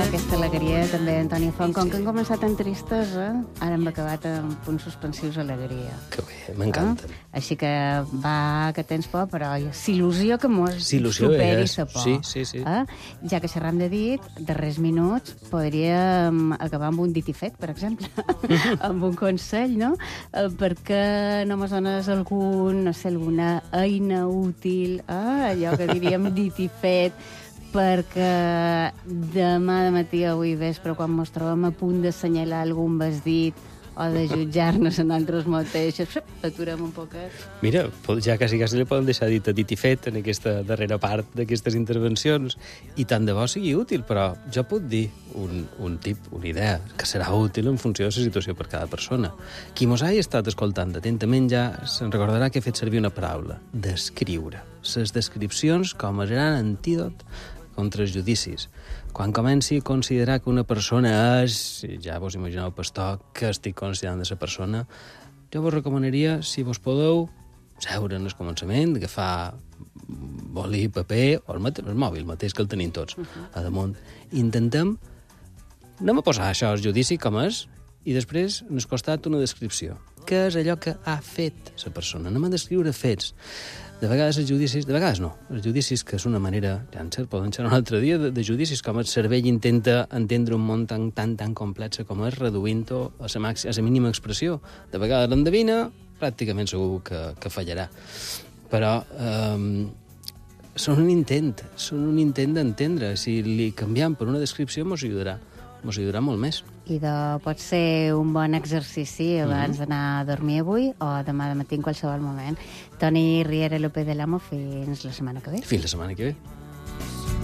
aquesta alegria també Antònia Font. Com que hem començat en tristesa, ara hem acabat amb punts suspensius alegria. Que bé, m'encanten. Així que va, que tens por, però s'il·lusió que mos superi sa por. Sí. Ja que xerram de dit, darrers minuts podríem acabar amb un dit i fet, per exemple, amb un consell, no? Perquè no mos dones algun, no sé, alguna eina útil, allò que diríem dit i fet, perquè demà de matí, avui vespre, quan mos trobem a punt d'assenyalar algun vestit o de jutjar-nos en altres mateixos, aturem un poquet. Mira, ja quasi li poden deixar dit i fet en aquesta darrera part d'aquestes intervencions, i tant de bo sigui útil, però jo puc dir un tip, una idea, que serà útil en funció de la situació per cada persona. Qui mos hagi estat escoltant atentament ja se'n recordarà que he fet servir una paraula, descriure. Les descripcions com a gran antídot contra els judicis. Quan comenci a considerar que una persona és, ja vos imagineu, pastor, que estic considerant de la persona, jo vos recomanaria, si vos podeu, seure en el començament, agafar bolí, paper, o el mòbil mateix, que el tenim tots, a damunt. Intentem, anem a posar això al judici com és, i després, en el costat, una descripció. Què és allò que ha fet la persona? Anem a descriure fets. De vegades els judicis, de vegades no, els judicis que és una manera, ja en cert, poden ser un altre dia, de judicis, com el cervell intenta entendre un món tan complex com és, reduint-ho a la mínima expressió. De vegades l'endevina, pràcticament segur que fallarà. Però són un intent d'entendre. Si li canviem per una descripció, mos ajudarà molt més. I pot ser un bon exercici abans d'anar a dormir avui o demà de matí en qualsevol moment. Toni Riera López de l'Amo, fins la setmana que ve. Fins la setmana que ve.